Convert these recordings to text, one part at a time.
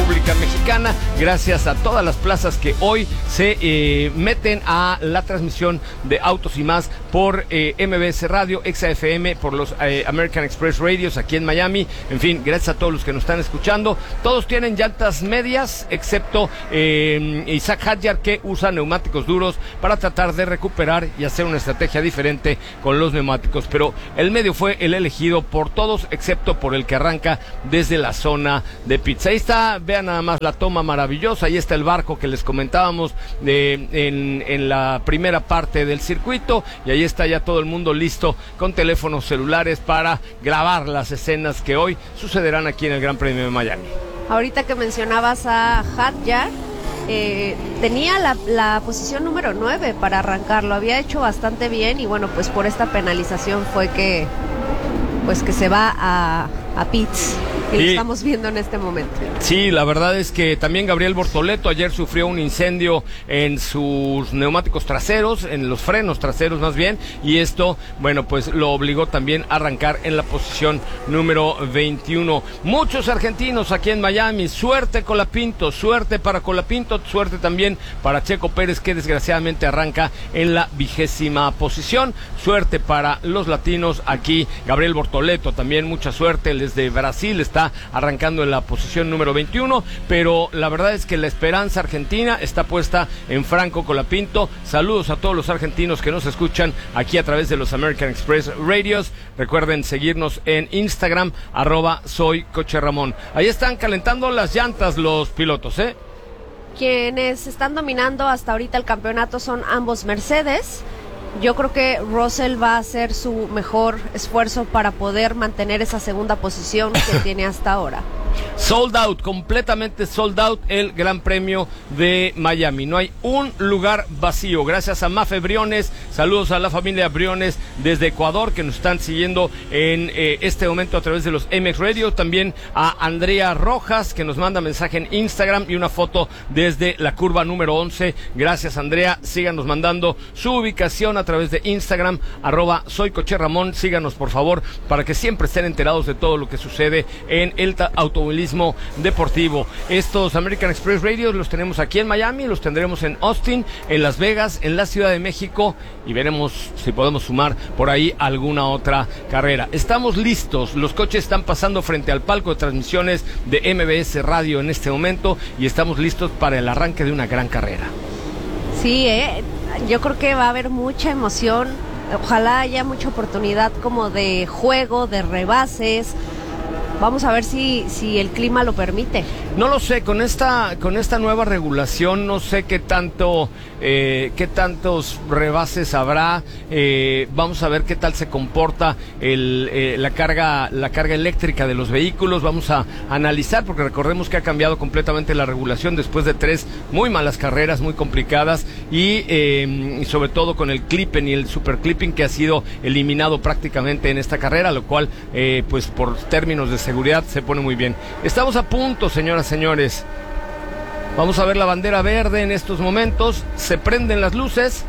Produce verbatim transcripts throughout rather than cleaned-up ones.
República Mexicana, gracias a todas las plazas que hoy se eh, meten a la transmisión de Autos y Más por eh, M B S Radio, X A F M, por los eh, American Express Radios aquí en Miami. En fin, gracias a todos los que nos están escuchando. Todos tienen llantas medias, excepto eh, Isaac Hadjar, que usa neumáticos duros para tratar de recuperar y hacer una estrategia diferente con los neumáticos. Pero el medio fue el elegido por todos, excepto por el que arranca desde la zona de pits. Ahí está, vean nada más la toma maravillosa. Ahí está el barco que les comentábamos de, en, en la primera parte del circuito, y ahí está ya todo el mundo listo con teléfonos celulares para grabar las escenas que hoy sucederán aquí en el Gran Premio de Miami. Ahorita que mencionabas a Hadjar, eh, tenía la, la posición número nueve para arrancar, lo había hecho bastante bien, y bueno, pues por esta penalización fue que pues que se va a, a pits, y sí, lo estamos viendo en este momento. Sí, la verdad es que también Gabriel Bortoleto ayer sufrió un incendio en sus neumáticos traseros, en los frenos traseros más bien, y esto, bueno, pues lo obligó también a arrancar en la posición número veintiuno. Muchos argentinos aquí en Miami, suerte Colapinto, suerte para Colapinto, suerte también para Checo Pérez, que desgraciadamente arranca en la vigésima posición. Suerte para los latinos aquí, Gabriel Bortoleto también, mucha suerte, desde Brasil está arrancando en la posición número veintiuno, pero la verdad es que la esperanza argentina está puesta en Franco Colapinto. Saludos a todos los argentinos que nos escuchan aquí a través de los American Express Radios. Recuerden seguirnos en Instagram, arroba soy Coche Ramón. Ahí están calentando las llantas los pilotos, ¿eh? Quienes están dominando hasta ahorita el campeonato son ambos Mercedes. Yo creo que Russell va a hacer su mejor esfuerzo para poder mantener esa segunda posición que tiene hasta ahora. Sold out, completamente sold out el Gran Premio de Miami. No hay un lugar vacío. Gracias a Mafe Briones, saludos a la familia Briones desde Ecuador que nos están siguiendo en eh, este momento a través de los M X Radio. También a Andrea Rojas, que nos manda mensaje en Instagram y una foto desde la curva número once. Gracias, Andrea. Síganos mandando su ubicación a través de Instagram, arroba soy Coche Ramón. Síganos, por favor, para que siempre estén enterados de todo lo que sucede en el automovilismo deportivo. Estos American Express Radios los tenemos aquí en Miami, los tendremos en Austin, en Las Vegas, en la Ciudad de México, y veremos si podemos sumar por ahí alguna otra carrera. Estamos listos, los coches están pasando frente al palco de transmisiones de M B S Radio en este momento, y estamos listos para el arranque de una gran carrera. Sí, eh, yo creo que va a haber mucha emoción, ojalá haya mucha oportunidad como de juego, de rebases. Vamos a ver si, si el clima lo permite. No lo sé, con esta con esta nueva regulación no sé qué tanto eh, qué tantos rebases habrá. Eh, vamos a ver qué tal se comporta el, eh, la carga la carga eléctrica de los vehículos. Vamos a analizar, porque recordemos que ha cambiado completamente la regulación después de tres muy malas carreras, muy complicadas, y, eh, y sobre todo con el clipping y el super clipping que ha sido eliminado prácticamente en esta carrera, lo cual eh, pues por términos de seguridad se pone muy bien. Estamos a punto, señoras, señores. Vamos a ver la bandera verde en estos momentos. Se prenden las luces.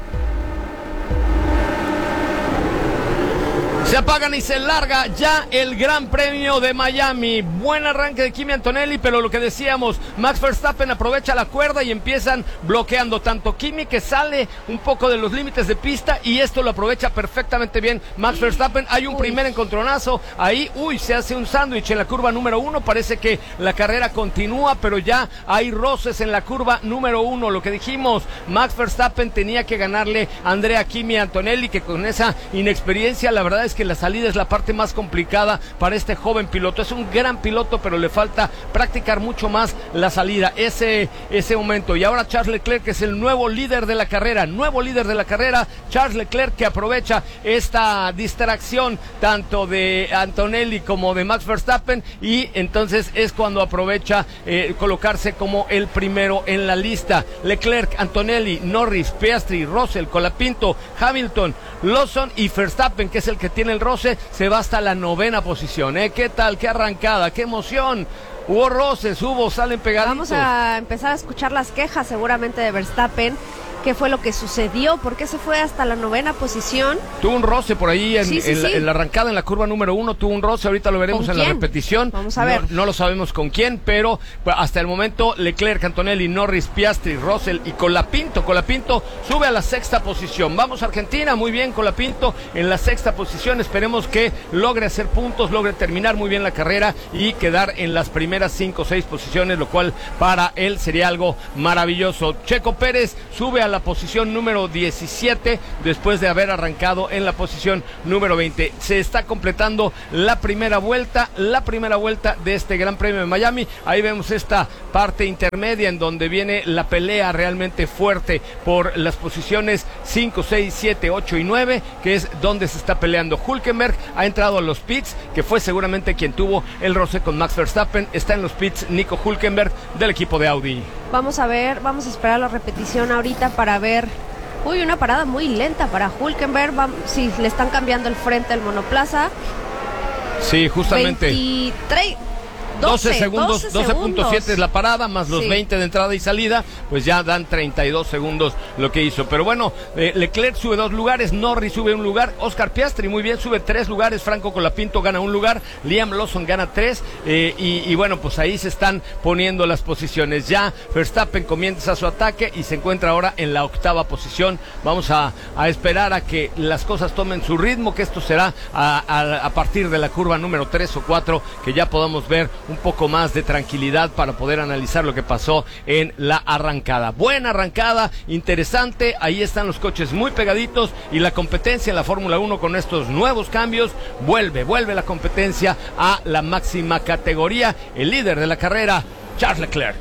Se apagan y se larga ya el Gran Premio de Miami. Buen arranque de Kimi Antonelli, pero lo que decíamos, Max Verstappen aprovecha la cuerda y empiezan bloqueando tanto Kimi, que sale un poco de los límites de pista, y esto lo aprovecha perfectamente bien Max Verstappen. Hay un primer encontronazo ahí, uy, se hace un sándwich en la curva número uno. Parece que la carrera continúa, pero ya hay roces en la curva número uno. Lo que dijimos, Max Verstappen tenía que ganarle a Andrea Kimi Antonelli, que con esa inexperiencia, la verdad es que la salida es la parte más complicada para este joven piloto. Es un gran piloto, pero le falta practicar mucho más la salida, ese, ese momento. Y ahora Charles Leclerc, que es el nuevo líder de la carrera, nuevo líder de la carrera, Charles Leclerc, que aprovecha esta distracción tanto de Antonelli como de Max Verstappen, y entonces es cuando aprovecha eh, colocarse como el primero en la lista. Leclerc, Antonelli, Norris, Piastri, Russell, Colapinto, Hamilton, Lawson y Verstappen, que es el que tiene el roce, se va hasta la novena posición. ¿eh? ¿Qué tal? ¿Qué arrancada? ¿Qué emoción? Hubo roces, hubo, salen pegaditos. Vamos a empezar a escuchar las quejas seguramente de Verstappen, qué fue lo que sucedió, por qué se fue hasta la novena posición. Tuvo un roce por ahí en, sí, sí, en, sí. La, en la arrancada, en la curva número uno, tuvo un roce, ahorita lo veremos en la repetición. Vamos a ver. No, no lo sabemos con quién, pero pues, hasta el momento Leclerc, Antonelli, Norris, Piastri, Russell y Colapinto. Colapinto sube a la sexta posición. Vamos a Argentina, muy bien Colapinto en la sexta posición. Esperemos que logre hacer puntos, logre terminar muy bien la carrera y quedar en las primeras cinco o seis posiciones, lo cual para él sería algo maravilloso. Checo Pérez sube a la posición número diecisiete después de haber arrancado en la posición número veinte. Se está completando la primera vuelta, la primera vuelta de este Gran Premio de Miami. Ahí vemos esta parte intermedia en donde viene la pelea realmente fuerte por las posiciones cinco, seis, siete, ocho y nueve, que es donde se está peleando. Hülkenberg ha entrado a los pits, que fue seguramente quien tuvo el roce con Max Verstappen. Está en los pits Nico Hülkenberg del equipo de Audi. Vamos a ver, vamos a esperar la repetición ahorita para ver. Uy, una parada muy lenta para Hülkenberg. Sí, le están cambiando el frente al monoplaza. Sí, justamente. veintitrés, doce segundos, doce punto siete es la parada, más los sí. veinte de entrada y salida, pues ya dan treinta y dos segundos lo que hizo. Pero bueno, eh, Leclerc sube dos lugares, Norris sube un lugar, Oscar Piastri muy bien sube tres lugares, Franco Colapinto gana un lugar, Liam Lawson gana tres, eh, y, y bueno, pues ahí se están poniendo las posiciones. Ya Verstappen comienza su ataque y se encuentra ahora en la octava posición. Vamos a, a esperar a que las cosas tomen su ritmo, que esto será a, a, a partir de la curva número tres o cuatro, que ya podamos ver un poco más de tranquilidad para poder analizar lo que pasó en la arrancada. Buena arrancada, interesante, ahí están los coches muy pegaditos y la competencia en la Fórmula uno con estos nuevos cambios, vuelve, vuelve la competencia a la máxima categoría. El líder de la carrera, Charles Leclerc.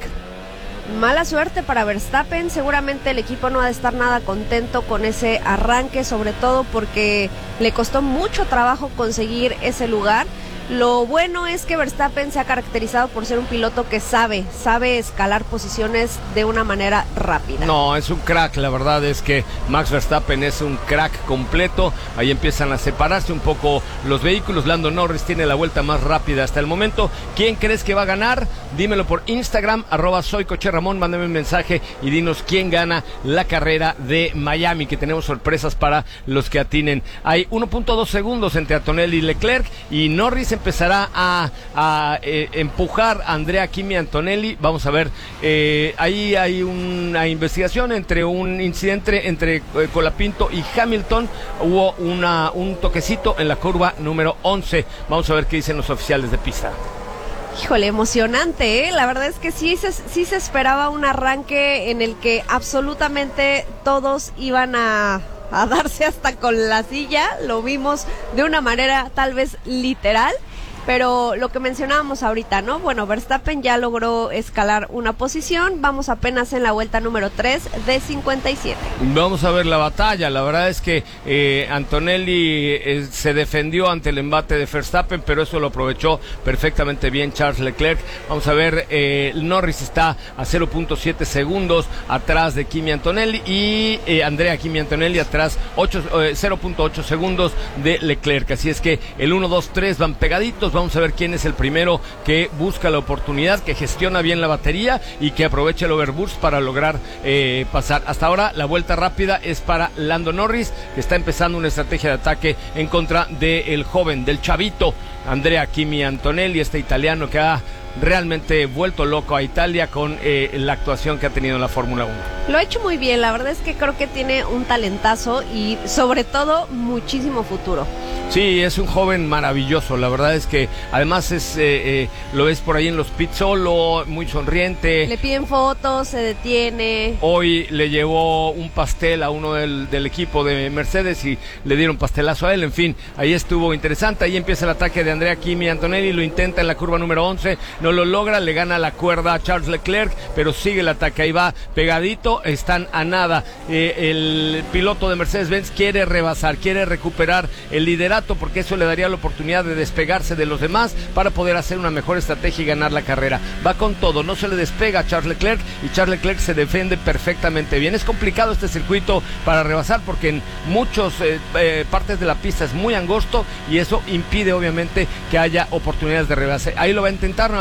Mala suerte para Verstappen, seguramente el equipo no ha de estar nada contento con ese arranque, sobre todo porque le costó mucho trabajo conseguir ese lugar. Lo bueno es que Verstappen se ha caracterizado por ser un piloto que sabe, sabe escalar posiciones de una manera rápida. No, es un crack, la verdad es que Max Verstappen es un crack completo. Ahí empiezan a separarse un poco los vehículos. Lando Norris tiene la vuelta más rápida hasta el momento. ¿Quién crees que va a ganar? Dímelo por Instagram, arroba soy Coche Ramón, mándame un mensaje y dinos quién gana la carrera de Miami, que tenemos sorpresas para los que atinen. Hay uno punto dos segundos entre Antonelli y Leclerc, y Norris empezará a, a eh, empujar a Andrea Kimi Antonelli. Vamos a ver, eh, ahí hay una investigación entre un incidente entre eh, Colapinto y Hamilton. Hubo una, un toquecito en la curva número once. Vamos a ver qué dicen los oficiales de pista. Híjole, emocionante, ¿eh? La verdad es que sí se, sí se esperaba un arranque en el que absolutamente todos iban a... a darse hasta con la silla. Lo vimos de una manera tal vez literal, pero lo que mencionábamos ahorita, ¿no? Bueno, Verstappen ya logró escalar una posición, vamos apenas en la vuelta número tres de cincuenta y siete. Vamos a ver la batalla. La verdad es que eh, Antonelli eh, se defendió ante el embate de Verstappen, pero eso lo aprovechó perfectamente bien Charles Leclerc. Vamos a ver, eh, Norris está a cero punto siete segundos atrás de Kimi Antonelli y eh, Andrea Kimi Antonelli atrás eh, cero punto ocho segundos de Leclerc. Así es que el uno, dos, tres van pegaditos. Vamos a ver quién es el primero que busca la oportunidad, que gestiona bien la batería y que aprovecha el overboost para lograr eh, pasar. Hasta ahora la vuelta rápida es para Lando Norris, que está empezando una estrategia de ataque en contra del joven, del chavito Andrea Kimi Antonelli, este italiano que ha realmente vuelto loco a Italia con eh, la actuación que ha tenido en la Fórmula uno. Lo ha hecho muy bien, la verdad es que creo que tiene un talentazo y sobre todo muchísimo futuro. Sí, es un joven maravilloso, la verdad es que además es eh, eh, lo ves por ahí en los pits solo, muy sonriente. Le piden fotos, se detiene. Hoy le llevó un pastel a uno del, del equipo de Mercedes y le dieron pastelazo a él. En fin, ahí estuvo interesante. Ahí empieza el ataque de Andrea Kimi Antonelli, lo intenta en la curva número once, no lo logra, le gana la cuerda a Charles Leclerc, pero sigue el ataque, ahí va pegadito, están a nada. Eh, el piloto de Mercedes-Benz quiere rebasar, quiere recuperar el liderato, porque eso le daría la oportunidad de despegarse de los demás para poder hacer una mejor estrategia y ganar la carrera. Va con todo, no se le despega a Charles Leclerc y Charles Leclerc se defiende perfectamente bien. Es complicado este circuito para rebasar porque en muchas eh, eh, partes de la pista es muy angosto y eso impide obviamente que haya oportunidades de rebase. Ahí lo va a intentar nuevamente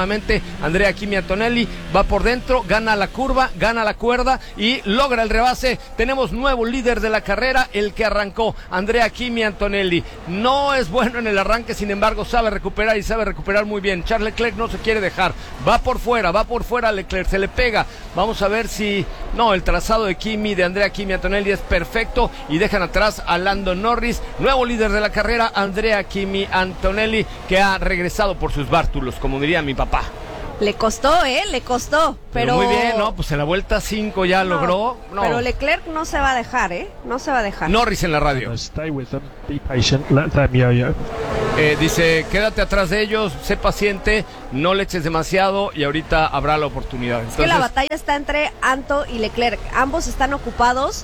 nuevamente Andrea Kimi Antonelli, va por dentro, gana la curva, gana la cuerda y logra el rebase. Tenemos nuevo líder de la carrera, el que arrancó, Andrea Kimi Antonelli. No es bueno en el arranque, sin embargo sabe recuperar y sabe recuperar muy bien. Charles Leclerc no se quiere dejar, va por fuera, va por fuera Leclerc, se le pega. Vamos a ver si... No, el trazado de Kimi, de Andrea Kimi Antonelli es perfecto y dejan atrás a Lando Norris, nuevo líder de la carrera, Andrea Kimi Antonelli, que ha regresado por sus bártulos, como diría mi papá. Le costó, ¿eh? Le costó, pero... pero muy bien, ¿no? Pues en la vuelta cinco ya no, logró. No. Pero Leclerc no se va a dejar, ¿eh? No se va a dejar. Norris en la radio. Stay with them, be patient, let them yo-yo. Eh, dice, quédate atrás de ellos, sé paciente, no le eches demasiado y ahorita habrá la oportunidad. Entonces... Es que la batalla está entre Anto y Leclerc. Ambos están ocupados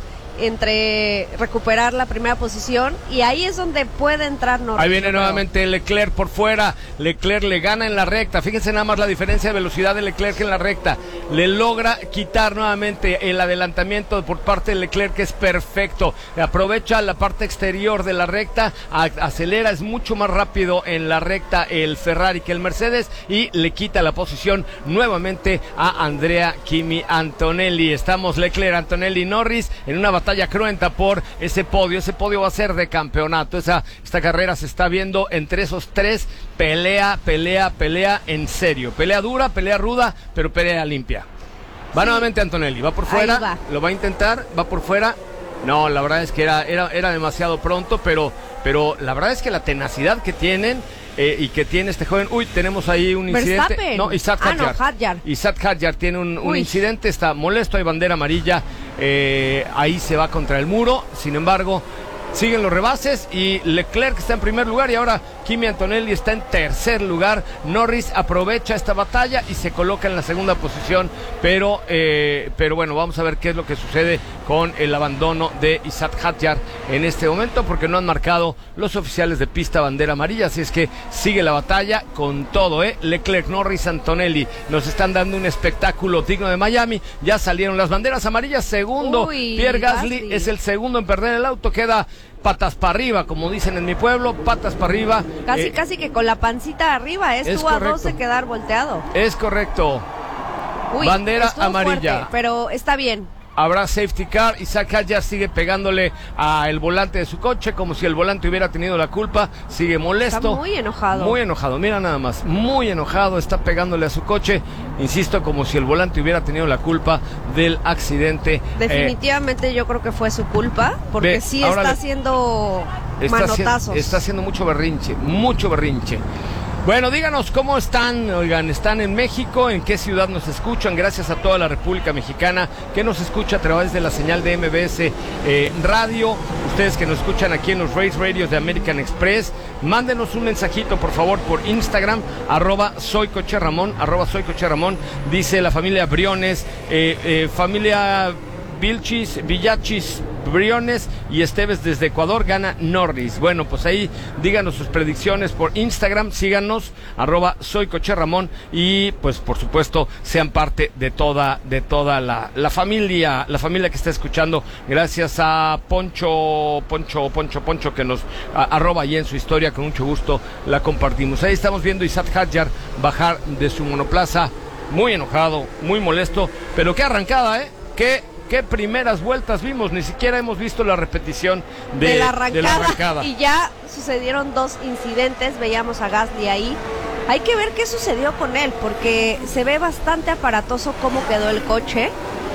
entre recuperar la primera posición y ahí es donde puede entrar Norris. Ahí viene nuevamente Leclerc por fuera, Leclerc le gana en la recta, fíjense nada más la diferencia de velocidad de Leclerc en la recta, le logra quitar nuevamente el adelantamiento por parte de Leclerc, que es perfecto, aprovecha la parte exterior de la recta, acelera, es mucho más rápido en la recta el Ferrari que el Mercedes y le quita la posición nuevamente a Andrea Kimi Antonelli. Estamos Leclerc, Antonelli, Norris en una batalla batalla cruenta por ese podio, ese podio va a ser de campeonato, esa, esta carrera se está viendo entre esos tres, pelea, pelea, pelea en serio, pelea dura, pelea ruda, pero pelea limpia. Va sí. nuevamente Antonelli, va por fuera, va. lo va a intentar, va por fuera, no, la verdad es que era, era, era demasiado pronto, pero, pero la verdad es que la tenacidad que tienen, Eh, y que tiene este joven, uy, tenemos ahí un incidente. Verstappen. No, Isaac ah, Hadjar. no, Hadjar. Isaac Hadjar tiene un, un incidente, está molesto, hay bandera amarilla, eh, ahí se va contra el muro, sin embargo, siguen los rebases y Leclerc está en primer lugar y ahora Kimi Antonelli está en tercer lugar. Norris aprovecha esta batalla y se coloca en la segunda posición, pero eh, pero bueno, vamos a ver qué es lo que sucede con el abandono de Isaac Hadjar en este momento, porque no han marcado los oficiales de pista bandera amarilla, así es que sigue la batalla con todo, ¿eh? Leclerc, Norris, Antonelli nos están dando un espectáculo digno de Miami. Ya salieron las banderas amarillas, segundo Uy, Pierre Gasly, Gasly es el segundo en perder el auto, queda patas para arriba, como dicen en mi pueblo, patas para arriba. Casi, eh, casi que con la pancita arriba, ¿eh? estuvo a dos de quedar volteado. Es correcto. Uy, bandera amarilla. Fuerte, pero está bien. Habrá safety car. Isaac Hadjar sigue pegándole al volante de su coche como si el volante hubiera tenido la culpa. Sigue molesto. Está muy enojado. Muy enojado, mira nada más. Muy enojado, está pegándole a su coche. Insisto, como si el volante hubiera tenido la culpa del accidente. Definitivamente eh, yo creo que fue su culpa, porque ve, sí está le, haciendo está manotazos. Haciendo, está haciendo mucho berrinche, mucho berrinche. Bueno, díganos cómo están, oigan, ¿están en México? ¿En qué ciudad nos escuchan? Gracias a toda la República Mexicana que nos escucha a través de la señal de M B S eh, Radio. Ustedes que nos escuchan aquí en los Race Radios de American Express, mándenos un mensajito, por favor, por Instagram, arroba soy Coche Ramón, arroba soy Coche Ramón. Dice la familia Briones, eh, eh, familia Vilchis, Villachis, Briones y Esteves desde Ecuador, gana Norris. Bueno, pues ahí díganos sus predicciones por Instagram, síganos, arroba soy Coche Ramón y pues por supuesto sean parte de toda, de toda la, la familia, la familia que está escuchando. Gracias a Poncho, Poncho, Poncho, Poncho que nos a, arroba ahí en su historia, con mucho gusto la compartimos. Ahí estamos viendo a Isaac Hadjar bajar de su monoplaza, muy enojado, muy molesto, pero qué arrancada, ¿eh? Qué Qué primeras vueltas vimos, ni siquiera hemos visto la repetición de, de, la, arrancada, de la arrancada. Y ya sucedieron dos incidentes, veíamos a Gasly ahí. Hay que ver qué sucedió con él, porque se ve bastante aparatoso cómo quedó el coche.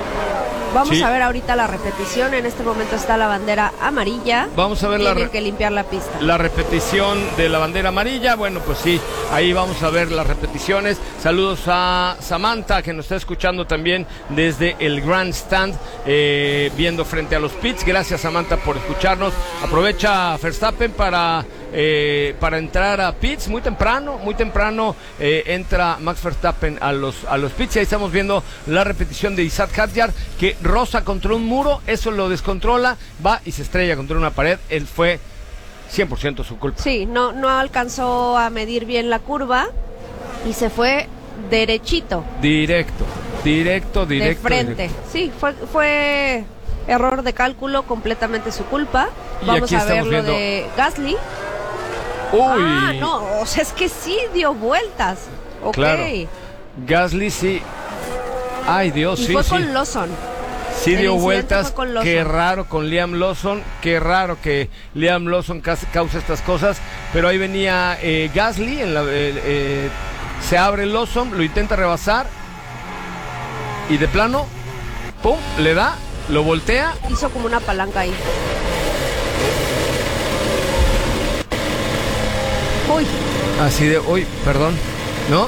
Vamos sí. a ver ahorita la repetición. En este momento está la bandera amarilla. Vamos a ver Tienen la re- que limpiar la pista. La repetición de la bandera amarilla. Bueno, pues sí, ahí vamos a ver las repeticiones. Saludos a Samantha, que nos está escuchando también desde el Grandstand, eh, viendo frente a los pits. Gracias, Samantha, por escucharnos. Aprovecha Verstappen para eh, para entrar a pits muy temprano, muy temprano eh, entra Max Verstappen a los a los pits. Y ahí estamos viendo la repetición de Isaac Hadjar, que roza contra un muro, eso lo descontrola, va y se estrella contra una pared. Él fue cien por ciento su culpa. Sí, no, no alcanzó a medir bien la curva y se fue derechito. Directo, directo, directo. De frente. Directo. Sí, fue, fue error de cálculo, completamente su culpa. Vamos a ver lo viendo... de Gasly. Uy. Ah, no, o sea, es que sí dio vueltas. Ok. Claro. Gasly sí. Ay, Dios, y sí, fue sí. con Lawson. Sí El dio incidente vueltas, fue con Lawson. qué raro con Liam Lawson, qué raro que Liam Lawson ca- causa estas cosas, pero ahí venía eh, Gasly, en la, eh, eh, se abre Lawson, lo intenta rebasar y de plano, pum, le da, lo voltea. Hizo como una palanca ahí. Uy, Así de, uy, perdón, ¿no?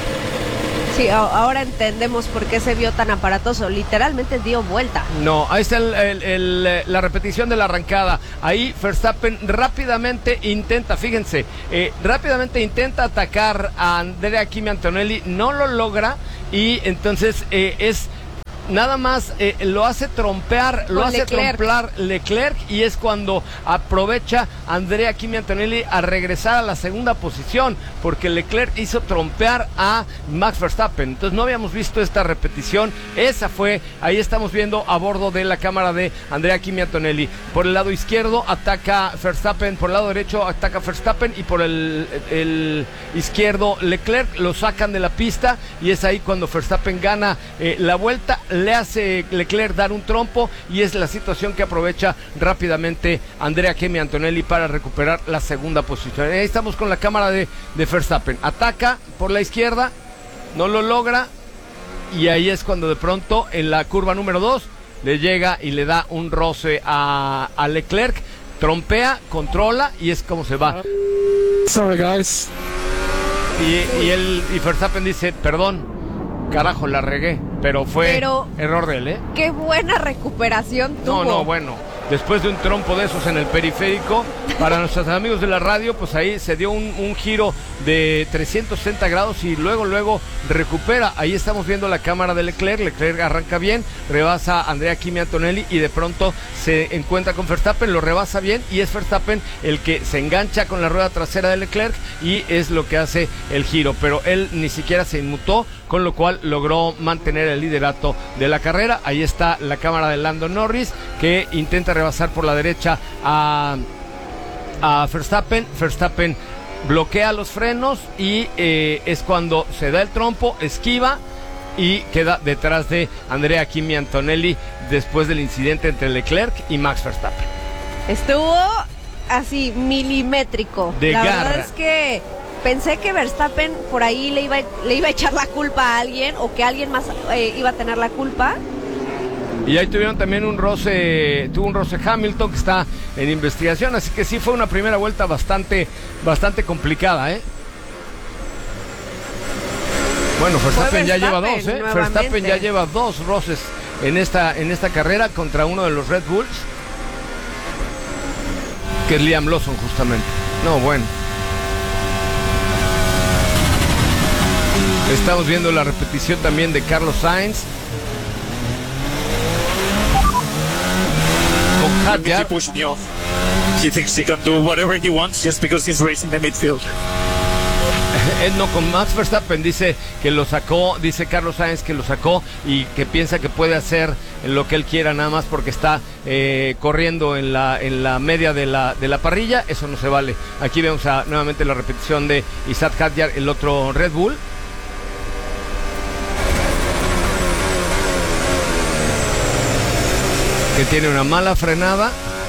sí, a- ahora entendemos por qué se vio tan aparatoso. Literalmente dio vuelta. No, ahí está el- el- el, la repetición de la arrancada. Ahí Verstappen rápidamente intenta, fíjense, eh, rápidamente intenta atacar a Andrea Kimi Antonelli, no lo logra y entonces eh, es... Nada más eh, lo hace trompear, lo Con hace Leclerc. trompear Leclerc y es cuando aprovecha Andrea Kimi Antonelli a regresar a la segunda posición porque Leclerc hizo trompear a Max Verstappen. Entonces no habíamos visto esta repetición, esa fue, ahí estamos viendo a bordo de la cámara de Andrea Kimi Antonelli. Por el lado izquierdo ataca Verstappen, por el lado derecho ataca Verstappen y por el, el izquierdo Leclerc, lo sacan de la pista y es ahí cuando Verstappen gana eh, la vuelta. Le hace Leclerc dar un trompo y es la situación que aprovecha rápidamente Andrea Kimi Antonelli para recuperar la segunda posición. Ahí estamos con la cámara de, de Verstappen. Ataca por la izquierda, no lo logra y ahí es cuando de pronto en la curva número dos le llega y le da un roce a, a Leclerc, trompea, controla y es como se va. Sorry, guys. Y, y, él, y Verstappen dice, perdón, carajo, la regué, pero fue Pero- error de él, ¿eh? Qué buena recuperación tuvo. No, no, bueno, después de un trompo de esos en el periférico, para nuestros amigos de la radio, pues ahí se dio un, un giro de trescientos sesenta grados y luego, luego recupera. Ahí estamos viendo la cámara de Leclerc, Leclerc arranca bien, rebasa a Andrea Kimi Antonelli y de pronto se encuentra con Verstappen, lo rebasa bien y es Verstappen el que se engancha con la rueda trasera de Leclerc y es lo que hace el giro, pero él ni siquiera se inmutó, con lo cual logró mantener el liderato de la carrera. Ahí está la cámara de Lando Norris que intenta rebasar por la derecha a, a Verstappen. Verstappen bloquea los frenos y eh, es cuando se da el trompo, esquiva y queda detrás de Andrea Kimi Antonelli después del incidente entre Leclerc y Max Verstappen. Estuvo así milimétrico. De la garra. verdad es que pensé que Verstappen por ahí le iba, le iba a echar la culpa a alguien o que alguien más eh, iba a tener la culpa. Y ahí tuvieron también un roce, tuvo un roce Hamilton que está en investigación, así que sí fue una primera vuelta bastante, bastante complicada, ¿eh? Bueno, Verstappen ya lleva dos, ¿eh? nuevamente. Verstappen ya lleva dos roces en esta, en esta carrera contra uno de los Red Bulls, que es Liam Lawson justamente. No, bueno. Estamos viendo la repetición también de Carlos Sainz. Con Look at Hadjar. he pushed me off. He thinks he can do whatever he wants just because he's racing the midfield. Él no, con Max Verstappen dice que lo sacó, dice Carlos Sainz que lo sacó y que piensa que puede hacer lo que él quiera nada más porque está eh, corriendo en la, en la media de la, de la parrilla. Eso no se vale. Aquí vemos a, nuevamente la repetición de Isaac Hadjar, el otro Red Bull. Que tiene una mala frenada,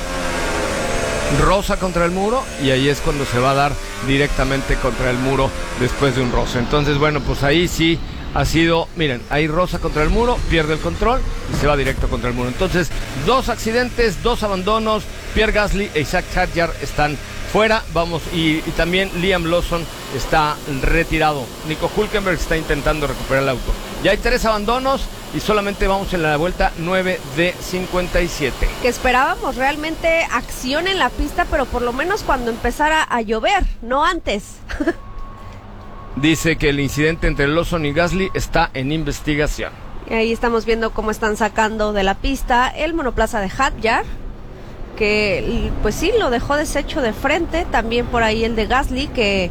roza contra el muro y ahí es cuando se va a dar directamente contra el muro después de un roce. Entonces, bueno, pues ahí sí ha sido, miren, ahí roza contra el muro, pierde el control y se va directo contra el muro. Entonces, dos accidentes, dos abandonos, Pierre Gasly e Isaac Hadjar están fuera, vamos, y, y también Liam Lawson está retirado. Nico Hülkenberg está intentando recuperar el auto. Ya hay tres abandonos y solamente vamos en la vuelta nueve de cincuenta y siete. Que esperábamos realmente acción en la pista, pero por lo menos cuando empezara a llover, no antes. Dice que el incidente entre Lawson y Gasly está en investigación. Y ahí estamos viendo cómo están sacando de la pista el monoplaza de Hadjar, que pues sí, lo dejó deshecho de frente. También por ahí el de Gasly, que,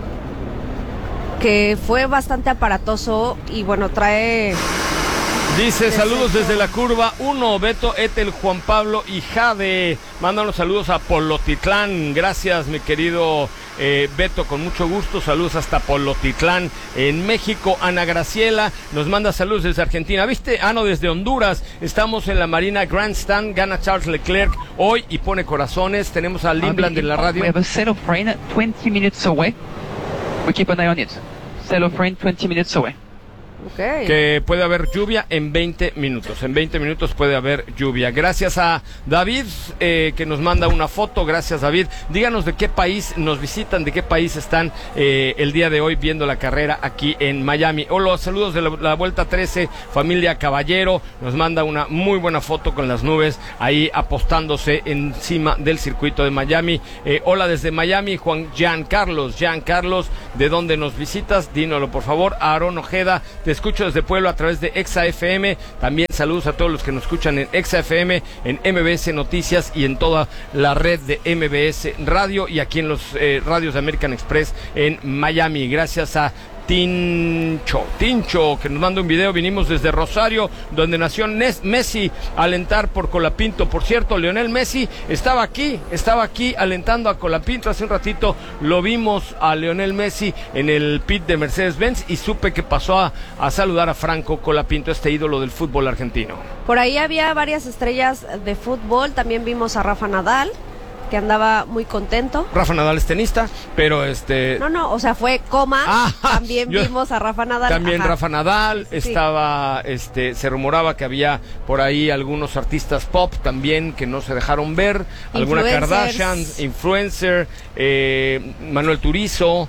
que fue bastante aparatoso y bueno, trae... Dice, saludos desde la curva uno, Beto, Etel, Juan Pablo y Jade. Mándanos saludos a Polotitlán. Gracias, mi querido Eh, Beto, con mucho gusto, saludos hasta Polotitlán, en México. Ana Graciela nos manda saludos desde Argentina. ¿Viste? Ah, no, desde Honduras. Estamos en la Marina Grandstand, gana Charles Leclerc hoy y pone corazones. Tenemos a Limland en la radio. We have a set of rain twenty minutes away. We keep an eye on it. Set of rain twenty minutes away. Okay. Que puede haber lluvia en veinte minutos. En veinte minutos puede haber lluvia. Gracias a David, eh, que nos manda una foto. Gracias, David. Díganos de qué país nos visitan, de qué país están eh, el día de hoy viendo la carrera aquí en Miami. Hola, saludos de la, la Vuelta trece, familia Caballero. Nos manda una muy buena foto con las nubes ahí apostándose encima del circuito de Miami. Eh, hola desde Miami, Juan Giancarlos. Giancarlos, ¿de dónde nos visitas? Dínoslo, por favor. Aaron Ojeda, te escucho desde Puebla a través de Exa F M. También saludos a todos los que nos escuchan en Exa F M, en M B S Noticias y en toda la red de M B S Radio y aquí en los eh, radios de American Express en Miami. Gracias a Tincho, Tincho, que nos manda un video. Vinimos desde Rosario, donde nació Nes Messi, a alentar por Colapinto. Por cierto, Lionel Messi estaba aquí, estaba aquí alentando a Colapinto. Hace un ratito lo vimos a Lionel Messi en el pit de Mercedes-Benz y supe que pasó a, a saludar a Franco Colapinto, este ídolo del fútbol argentino. Por ahí había varias estrellas de fútbol. También vimos a Rafa Nadal, que andaba muy contento. Rafa Nadal es tenista, pero este... No, no, o sea, fue coma. Ah, también yo, vimos a Rafa Nadal. También Ajá. Rafa Nadal, sí, sí. estaba, este, se rumoraba que había por ahí algunos artistas pop también que no se dejaron ver, alguna Kardashian, influencer, eh, Manuel Turizo,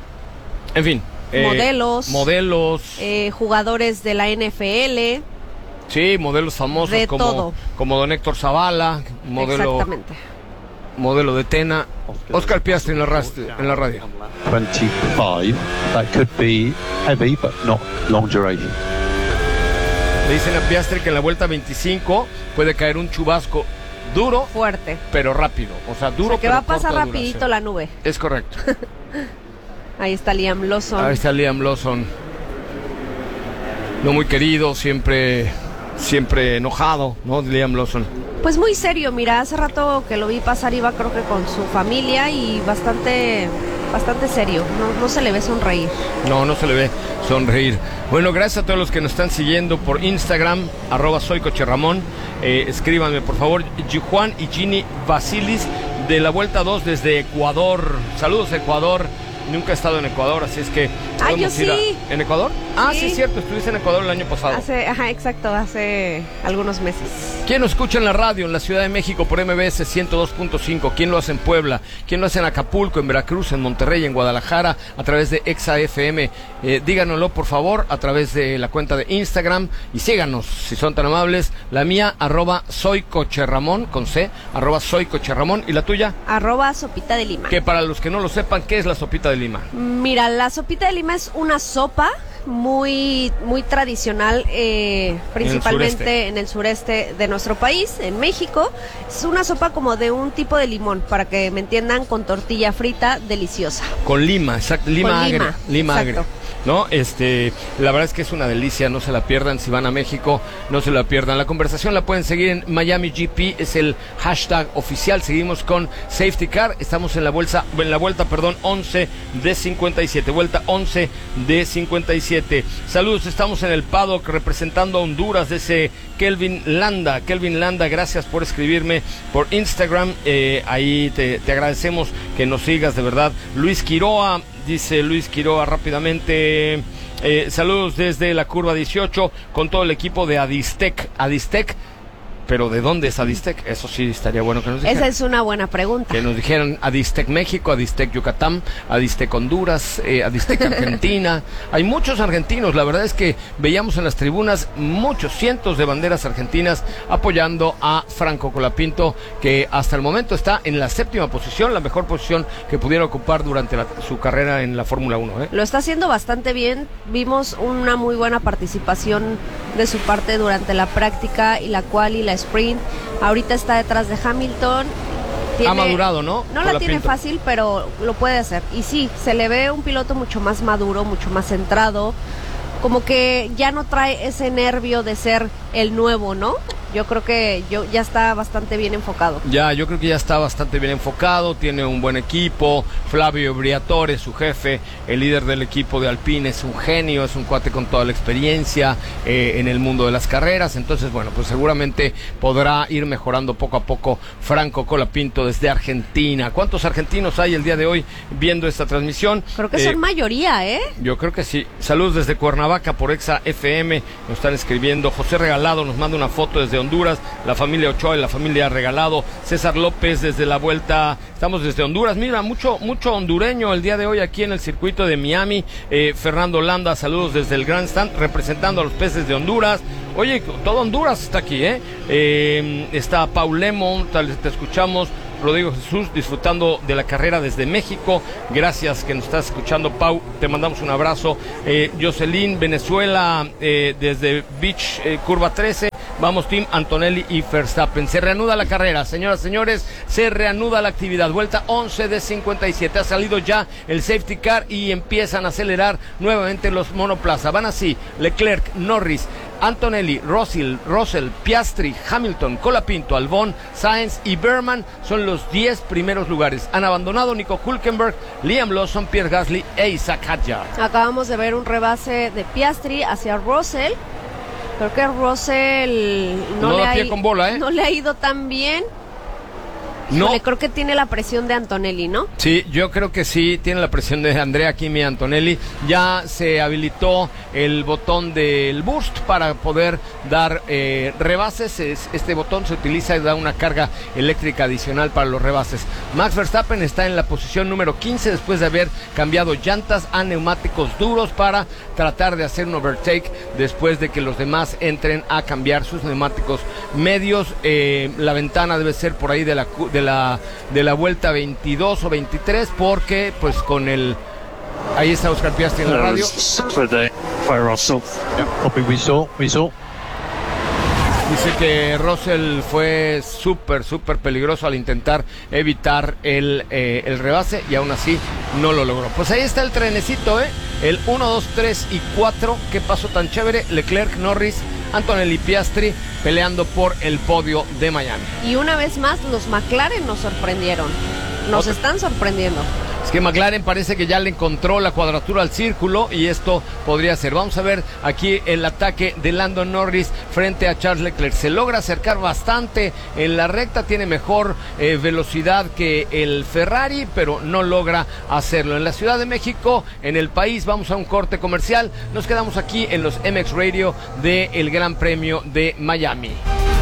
en fin. Eh, modelos. Modelos. Eh, jugadores de la N F L. Sí, modelos famosos de como, todo. como Don Héctor Zavala, modelo... Exactamente. modelo de Tena. Oscar Piastri en la, en la radio. twenty-five, that could be heavy but not long duration. Le dicen a Piastri que en la vuelta veinticinco puede caer un chubasco duro, fuerte, pero rápido. O sea, duro, o sea, que pero va a pasar corta rapidito duración. la nube. Es correcto. Ahí está Liam Lawson. Ahí está Liam Lawson. No muy querido, siempre, siempre enojado, ¿no? Liam Lawson. Pues muy serio, mira, hace rato que lo vi pasar, iba creo que con su familia y bastante, bastante serio, no, no se le ve sonreír. No, no se le ve sonreír. Bueno, gracias a todos los que nos están siguiendo por Instagram, arroba soy Coche Ramón. Eh, escríbanme, por favor, Juan y Ginny Basilis de la Vuelta dos desde Ecuador. Saludos, Ecuador. Nunca he estado en Ecuador, así es que... Ah, yo sí. A... ¿En Ecuador? Ah, sí, sí, es cierto, estuviste en Ecuador el año pasado. Hace, ajá, exacto, hace algunos meses. ¿Quién nos escucha en la radio en la Ciudad de México por M B S ciento dos punto cinco? ¿Quién lo hace en Puebla? ¿Quién lo hace en Acapulco, en Veracruz, en Monterrey, en Guadalajara, a través de Exa F M? Eh, díganoslo, por favor, a través de la cuenta de Instagram y síganos, si son tan amables. La mía, arroba soy Coche Ramón, con C, arroba soy Coche Ramón. ¿Y la tuya? Arroba Sopita de Lima. Que para los que no lo sepan, ¿qué es la Sopita de Lima? Mira, la Sopita de Lima es una sopa muy muy tradicional, eh, principalmente en el, en el sureste de nuestro país, en México. Es una sopa como de un tipo de limón, para que me entiendan, con tortilla frita deliciosa. Con lima, exacto, lima Con agria, lima, lima exacto. agria. ¿No? Este, la verdad es que es una delicia, no se la pierdan. Si van a México, no se la pierdan. La conversación la pueden seguir en Miami G P, es el hashtag oficial. Seguimos con Safety Car, estamos en la vuelta, en la vuelta, perdón, once de cincuenta y siete, vuelta once de cincuenta y siete. Saludos, estamos en el paddock representando a Honduras de ese Kelvin Landa. Kelvin Landa, gracias por escribirme por Instagram, eh, ahí te, te agradecemos que nos sigas, de verdad. Luis Quiroa, dice Luis Quiroa rápidamente, eh, saludos desde la curva dieciocho con todo el equipo de Adistec. Adistec, pero ¿de dónde es Adistec? Eso sí estaría bueno que nos dijeran. Esa es una buena pregunta. Que nos dijeran Adistec México, Adistec Yucatán, Adistec Honduras, eh, Adistec Argentina. Hay muchos argentinos, la verdad es que veíamos en las tribunas muchos, cientos de banderas argentinas apoyando a Franco Colapinto, que hasta el momento está en la séptima posición, la mejor posición que pudiera ocupar durante la, su carrera en la Fórmula uno. ¿eh? Lo está haciendo bastante bien, vimos una muy buena participación de su parte durante la práctica y la cual y la sprint. Ahorita está detrás de Hamilton. Tiene, ha madurado, ¿no? No la tiene fácil, pero lo puede hacer. Y sí, se le ve un piloto mucho más maduro, mucho más centrado. Como que ya no trae ese nervio de ser el nuevo, ¿no? Yo creo que yo ya está bastante bien enfocado. Ya, yo creo que ya está bastante bien enfocado, tiene un buen equipo. Flavio Briatore, su jefe, el líder del equipo de Alpine, es un genio, es un cuate con toda la experiencia eh, en el mundo de las carreras. Entonces, bueno, pues seguramente podrá ir mejorando poco a poco Franco Colapinto desde Argentina. ¿Cuántos argentinos hay el día de hoy viendo esta transmisión? Creo que Eh, son mayoría, ¿eh? Yo creo que sí. Saludos desde Cuernavaca por Exa F M. Nos están escribiendo. José Regalado nos manda una foto desde Honduras. La familia Ochoa y la familia Regalado. César López desde la vuelta. Estamos desde Honduras. Mira, mucho mucho hondureño el día de hoy aquí en el circuito de Miami. Eh, Fernando Landa, saludos desde el Grandstand, representando a los peces de Honduras. Oye, todo Honduras está aquí, ¿eh? eh está Paul Lemon, tal, te escuchamos. Rodrigo Jesús, disfrutando de la carrera desde México. Gracias que nos estás escuchando, Pau. Te mandamos un abrazo. Eh, Jocelyn, Venezuela, eh, desde Beach, eh, Curva trece. Vamos, Team Antonelli y Verstappen. Se reanuda la carrera, señoras y señores. Se reanuda la actividad. Vuelta once de cincuenta y siete. Ha salido ya el safety car y empiezan a acelerar nuevamente los monoplaza. Van así: Leclerc, Norris, Antonelli, Russell, Russell, Piastri, Hamilton, Colapinto, Albon, Sainz y Berman son los diez primeros lugares. Han abandonado Nico Hülkenberg, Liam Lawson, Pierre Gasly e Isaac Hadjar. Acabamos de ver un rebase de Piastri hacia Russell. Creo que Russell no, No le da ha, pie con bola, ¿eh? no le ha ido tan bien. No. Híjole, creo que tiene la presión de Antonelli, ¿no? Sí, yo creo que sí, tiene la presión de Andrea Kimi Antonelli. Ya se habilitó el botón del boost para poder dar eh, rebases. Es, este botón se utiliza y da una carga eléctrica adicional para los rebases. Max Verstappen está en la posición número quince después de haber cambiado llantas a neumáticos duros para tratar de hacer un overtake después de que los demás entren a cambiar sus neumáticos medios. Eh, la ventana debe ser por ahí de la... De de la de la vuelta veintidós o veintitrés, porque pues con el ahí está Oscar Piastri en la radio. For the for Russell. Yeah, copy, we saw, we saw. Dice que Russell fue súper, súper peligroso al intentar evitar el, eh, el rebase y aún así no lo logró. Pues ahí está el trenecito, ¿eh? El uno, dos, tres y cuatro. ¿Qué pasó tan chévere? Leclerc, Norris, Antonelli, Piastri peleando por el podio de Miami. Y una vez más, los McLaren nos sorprendieron. Nos Otra. están sorprendiendo. Es que McLaren parece que ya le encontró la cuadratura al círculo y esto podría ser. Vamos a ver aquí el ataque de Lando Norris frente a Charles Leclerc. Se logra acercar bastante en la recta, tiene mejor eh, velocidad que el Ferrari, pero no logra hacerlo. En la Ciudad de México, en el país, vamos a un corte comercial. Nos quedamos aquí en los M X Radio del Gran Premio de Miami.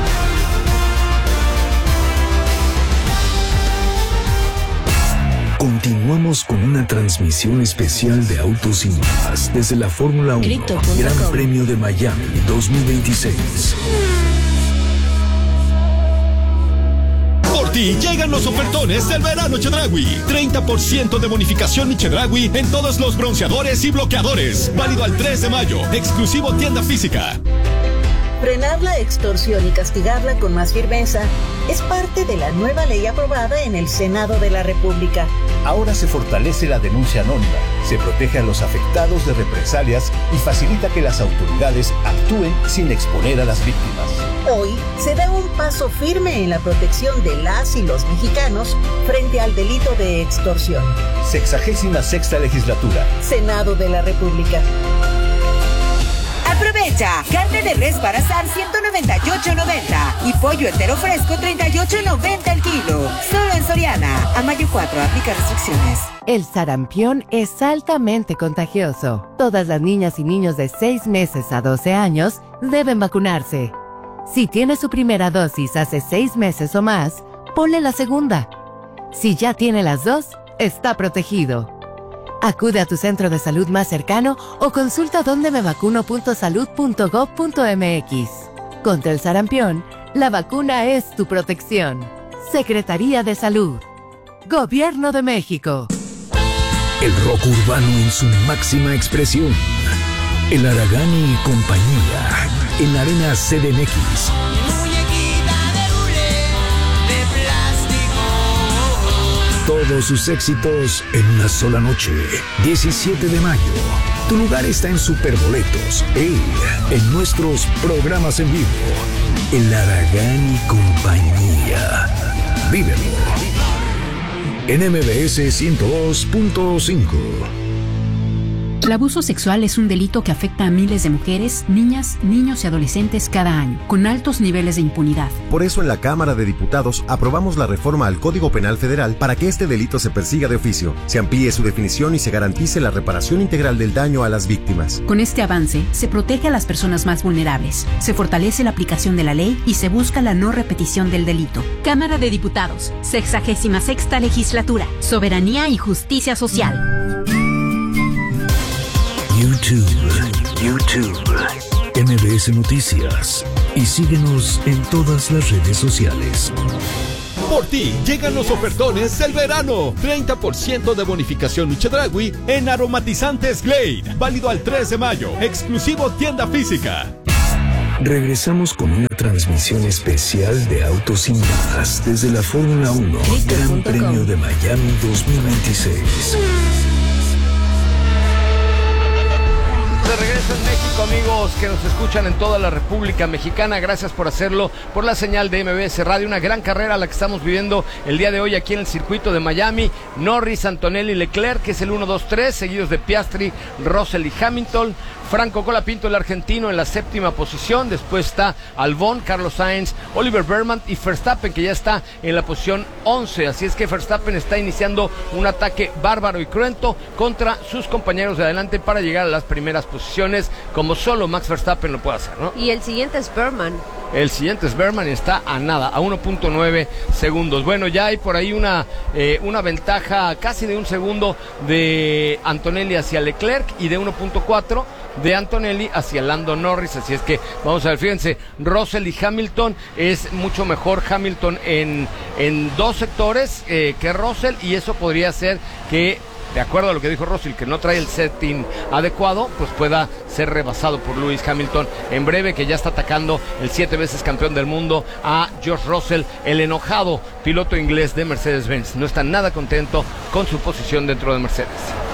Continuamos con una transmisión especial de Autos y Más desde la Fórmula uno Gran Premio de Miami dos mil veintiséis. Por ti llegan los ofertones del verano Chedraui. treinta por ciento de bonificación mi Chedraui en todos los bronceadores y bloqueadores. Válido al tres de mayo. Exclusivo tienda física. Frenar la extorsión y castigarla con más firmeza es parte de la nueva ley aprobada en el Senado de la República. Ahora se fortalece la denuncia anónima, se protege a los afectados de represalias y facilita que las autoridades actúen sin exponer a las víctimas. Hoy se da un paso firme en la protección de las y los mexicanos frente al delito de extorsión. Sexagésima sexta legislatura. Senado de la República. Aprovecha, carne de res para asar ciento noventa y ocho noventa y pollo entero fresco treinta y ocho noventa el kilo. Solo en Soriana. A mayo cuatro, aplica restricciones. El sarampión es altamente contagioso. Todas las niñas y niños de seis meses a doce años deben vacunarse. Si tiene su primera dosis hace seis meses o más, ponle la segunda. Si ya tiene las dos, está protegido. Acude a tu centro de salud más cercano o consulta donde me vacuno punto salud punto gob punto m x. Contra el sarampión, la vacuna es tu protección. Secretaría de Salud. Gobierno de México. El rock urbano en su máxima expresión. El Aragani y compañía en la Arena C D M X. Todos sus éxitos en una sola noche. diecisiete de mayo. Tu lugar está en Superboletos. E en nuestros programas en vivo. el Aragán y compañía. Vívelo en M B S ciento dos punto cinco. El abuso sexual es un delito que afecta a miles de mujeres, niñas, niños y adolescentes cada año, con altos niveles de impunidad. Por eso en la Cámara de Diputados aprobamos la reforma al Código Penal Federal para que este delito se persiga de oficio, se amplíe su definición y se garantice la reparación integral del daño a las víctimas. Con este avance, se protege a las personas más vulnerables, se fortalece la aplicación de la ley y se busca la no repetición del delito. Cámara de Diputados, sexagésima sexta legislatura, soberanía y justicia social. YouTube, YouTube, M B S Noticias y síguenos en todas las redes sociales. Por ti, llegan los ofertones del verano. treinta por ciento de bonificación Chedraui en aromatizantes Glade. Válido al tres de mayo. Exclusivo tienda física. Regresamos con una transmisión especial de Autos Sin Más desde la Fórmula uno Gran Premio de Miami dos mil veintiséis. De regreso en México, amigos que nos escuchan en toda la República Mexicana, gracias por hacerlo por la señal de M B S Radio. Una gran carrera la que estamos viviendo el día de hoy aquí en el circuito de Miami. Norris, Antonelli, Leclerc, que es el uno, dos, tres, seguidos de Piastri, Russell y Hamilton. Franco Colapinto, el argentino, en la séptima posición. Después está Albon, Carlos Sainz, Oliver Berman y Verstappen, que ya está en la posición once. Así es que Verstappen está iniciando un ataque bárbaro y cruento contra sus compañeros de adelante para llegar a las primeras posiciones, como solo Max Verstappen lo puede hacer, ¿no? Y el siguiente es Berman. El siguiente es Berman y está a nada, a uno punto nueve segundos. Bueno, ya hay por ahí una, eh, una ventaja casi de un segundo de Antonelli hacia Leclerc y de uno punto cuatro de Antonelli hacia Lando Norris. Así es que vamos a ver, fíjense, Russell y Hamilton, es mucho mejor Hamilton en, en dos sectores eh, que Russell, y eso podría ser que, de acuerdo a lo que dijo Russell, que no trae el setting adecuado, pues pueda ser rebasado por Lewis Hamilton en breve, que ya está atacando el siete veces campeón del mundo a George Russell, el enojado piloto inglés de Mercedes-Benz. No está nada contento con su posición dentro de Mercedes.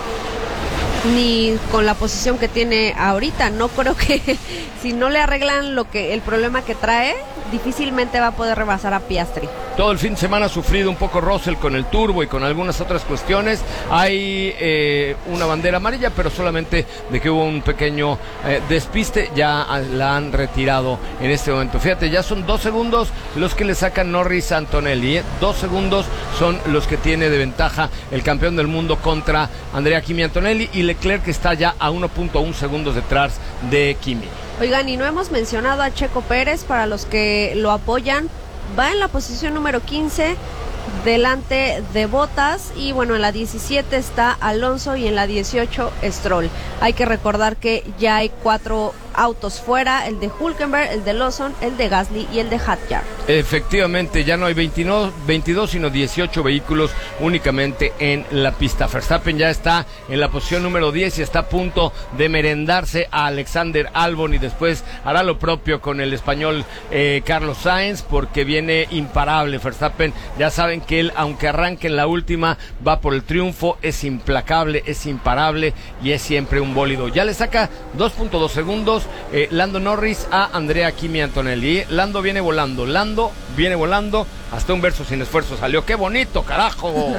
Ni con la posición que tiene ahorita. No creo que si no le arreglan lo que el problema que trae, difícilmente va a poder rebasar a Piastri. Todo el fin de semana ha sufrido un poco Russell con el turbo y con algunas otras cuestiones. Hay eh, una bandera amarilla, pero solamente de que hubo un pequeño eh, despiste, ya la han retirado en este momento. Fíjate, ya son dos segundos los que le sacan Norris a Antonelli, ¿eh? Dos segundos son los que tiene de ventaja el campeón del mundo contra Andrea Kimi Antonelli, y Leclerc, que está ya a uno punto uno segundos detrás de Kimi. Oigan, y no hemos mencionado a Checo Pérez, para los que lo apoyan, va en la posición número quince, delante de Bottas, y bueno, en la diecisiete está Alonso y en la dieciocho Stroll. Hay que recordar que ya hay cuatro autos fuera, el de Hülkenberg, el de Lawson, el de Gasly y el de Hadjar. Efectivamente, ya no hay veintidós, sino dieciocho vehículos únicamente en la pista. Verstappen ya está en la posición número diez y está a punto de merendarse a Alexander Albon, y después hará lo propio con el español eh, Carlos Sainz, porque viene imparable Verstappen. Ya saben que él, aunque arranque en la última, va por el triunfo, es implacable, es imparable y es siempre un bólido. Ya le saca dos punto dos segundos eh, Lando Norris a Andrea Kimi Antonelli. Lando viene volando, Lando viene volando, hasta un verso sin esfuerzo salió. ¡Qué bonito, carajo!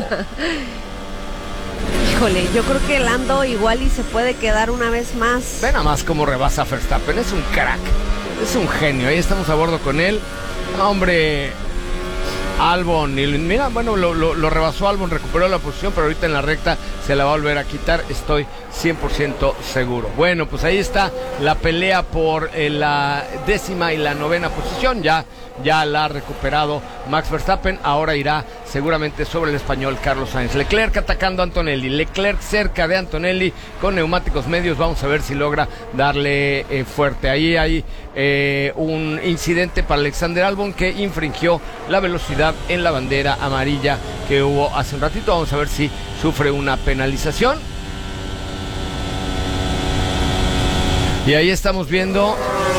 Híjole, yo creo que Lando igual y se puede quedar una vez más. Ve nada más cómo rebasa a Verstappen, es un crack, es un genio. Ahí estamos a bordo con él. Hombre, Albon, y mira, bueno, lo, lo, lo rebasó Albon, recuperó la posición, pero ahorita en la recta se la va a volver a quitar, estoy cien por ciento seguro. Bueno, pues ahí está la pelea por eh, la décima y la novena posición. Ya, ya la ha recuperado Max Verstappen, ahora irá seguramente sobre el español Carlos Sainz. Leclerc atacando a Antonelli, Leclerc cerca de Antonelli con neumáticos medios, vamos a ver si logra darle eh, fuerte. Ahí hay eh, un incidente para Alexander Albon, que infringió la velocidad en la bandera amarilla que hubo hace un ratito. Vamos a ver si sufre una penalización. Y ahí estamos viendo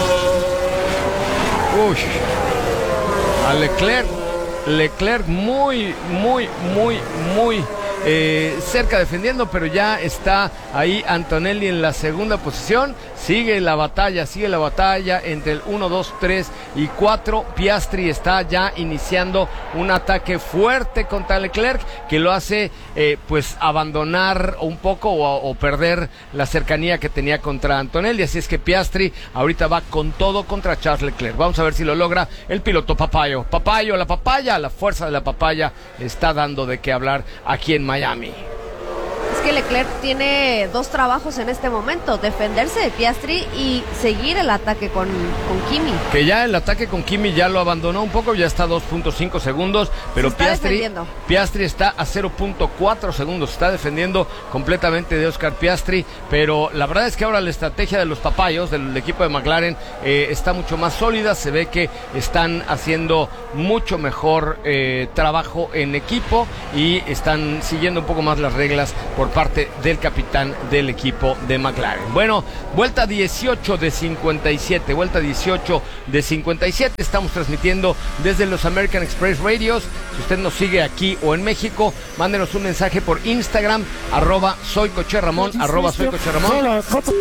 uy, a Leclerc Leclerc muy, muy, muy, muy eh, cerca defendiendo, pero ya está ahí Antonelli en la segunda posición. Sigue la batalla, sigue la batalla entre el uno, dos, tres y cuatro. Piastri está ya iniciando un ataque fuerte contra Leclerc, que lo hace eh, pues abandonar un poco o, o perder la cercanía que tenía contra Antonelli. Así es que Piastri ahorita va con todo contra Charles Leclerc. Vamos a ver si lo logra el piloto Papayo. Papayo, la papaya, la fuerza de la papaya está dando de qué hablar aquí en Miami. Es que Leclerc tiene dos trabajos en este momento, defenderse de Piastri y seguir el ataque con, con Kimi. Que ya el ataque con Kimi ya lo abandonó un poco, ya está a dos punto cinco segundos, pero está Piastri, Piastri está a cero punto cuatro segundos, está defendiendo completamente de Oscar Piastri, pero la verdad es que ahora la estrategia de los papayos, del equipo de McLaren, eh, está mucho más sólida, se ve que están haciendo mucho mejor eh, trabajo en equipo y están siguiendo un poco más las reglas por parte del capitán del equipo de McLaren. Bueno, vuelta dieciocho de cincuenta y siete, vuelta dieciocho de cincuenta y siete, estamos transmitiendo desde los American Express Radios. Si usted nos sigue aquí o en México, mándenos un mensaje por Instagram, arroba soy Coche Ramón, arroba soy Coche Ramón.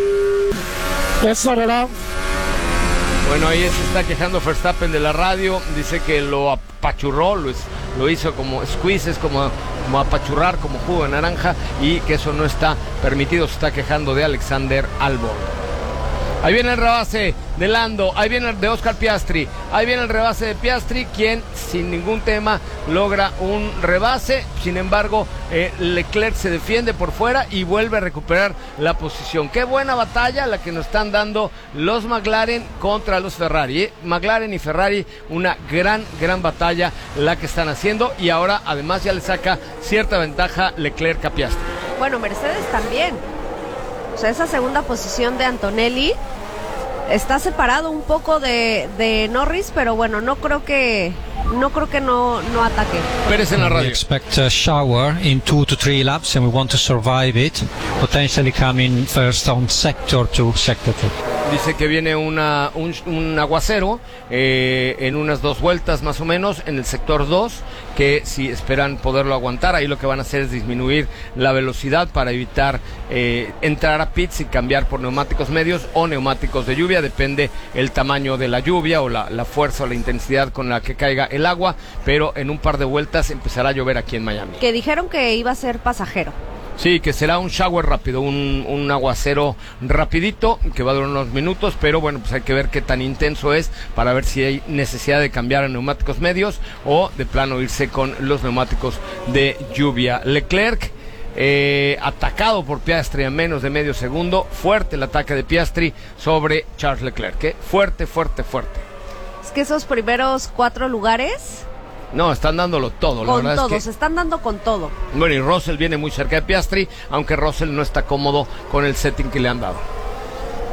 Bueno, ahí se está quejando Verstappen de la radio, dice que lo apachurró, lo, lo hizo como squeezes, como, como apachurrar, como jugo de naranja, y que eso no está permitido. Se está quejando de Alexander Albon. Ahí viene el rebase de Lando, ahí viene el de Oscar Piastri, ahí viene el rebase de Piastri, quien sin ningún tema logra un rebase. Sin embargo, eh, Leclerc se defiende por fuera y vuelve a recuperar la posición. Qué buena batalla la que nos están dando los McLaren contra los Ferrari, ¿eh? McLaren y Ferrari, una gran, gran batalla la que están haciendo, y ahora además ya le saca cierta ventaja Leclerc a Piastri. Bueno, Mercedes también. O sea, esa segunda posición de Antonelli está separado un poco de, de Norris, pero bueno, no creo que no creo que no, no ataque. Pérez en la radio. We expect a shower in two to three laps and we want to survive it, potentially coming first on sector two, sector two. Dice que viene una, un, un aguacero eh, en unas dos vueltas más o menos en el sector dos, que si esperan poderlo aguantar, ahí lo que van a hacer es disminuir la velocidad para evitar eh, entrar a pits y cambiar por neumáticos medios o neumáticos de lluvia, depende el tamaño de la lluvia o la, la fuerza o la intensidad con la que caiga el agua, pero en un par de vueltas empezará a llover aquí en Miami. Que dijeron que iba a ser pasajero. Sí, que será un shower rápido, un, un aguacero rapidito, que va a durar unos minutos, pero bueno, pues hay que ver qué tan intenso es para ver si hay necesidad de cambiar a neumáticos medios o de plano irse con los neumáticos de lluvia. Leclerc, eh, atacado por Piastri en menos de medio segundo, fuerte el ataque de Piastri sobre Charles Leclerc, ¿eh? fuerte, fuerte, fuerte. Es que esos primeros cuatro lugares... No, están dándolo todo. Con la verdad todo, es que... se están dando con todo. Bueno, y Russell viene muy cerca de Piastri, aunque Russell no está cómodo con el setting que le han dado.